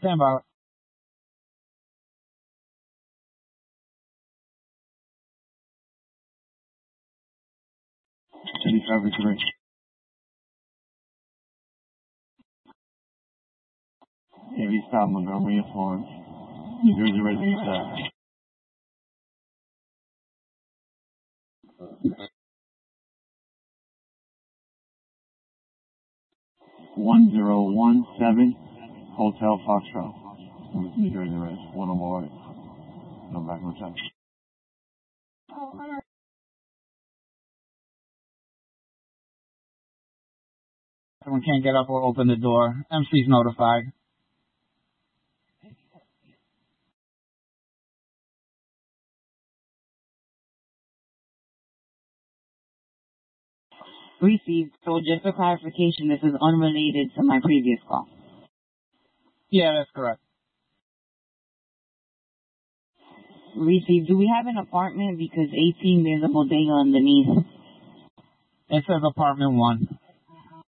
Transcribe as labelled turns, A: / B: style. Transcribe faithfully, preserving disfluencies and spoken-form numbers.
A: Stand by.
B: eighty-five three. Yeah, we stopped Montgomery Farms. New Jersey resident staff. One zero one seven Hotel Foxtrot. New Jersey resident. One on board. No back on check.
A: Someone can't get up or open the door. M C's notified.
C: Received. So just for clarification, this is unrelated to my previous call.
A: Yeah, that's correct.
C: Received. Do we have an apartment? Because eighteen, there's a bodega underneath.
A: It says apartment one.